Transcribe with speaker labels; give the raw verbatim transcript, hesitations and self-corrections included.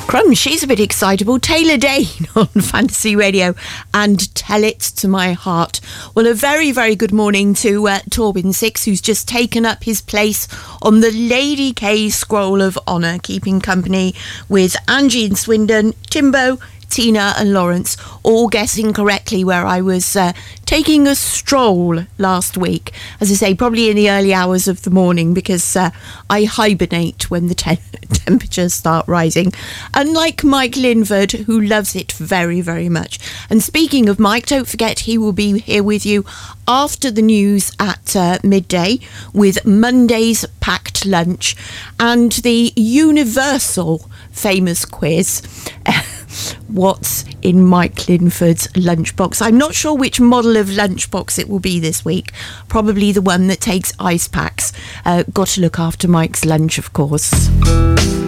Speaker 1: Crumbs, she's a bit excitable. Taylor Dane on Fantasy Radio and Tell It to My Heart. Well, a very, very good morning to uh, Torbin Six, who's just taken up his place on the Lady K Scroll of Honour, keeping company with Angie and Swindon, Timbo, Tina and Lawrence, all guessing correctly where I was uh, taking a stroll last week. As I say, probably in the early hours of the morning, because uh, I hibernate when the te- temperatures start rising. Unlike Mike Linford, who loves it very, very much. And speaking of Mike, don't forget he will be here with you after the news at uh, midday with Monday's packed lunch and the universal famous quiz. What's in Mike Linford's lunchbox? I'm not sure which model of lunchbox it will be this week. Probably the one that takes ice packs. Uh, got to look after Mike's lunch, of course.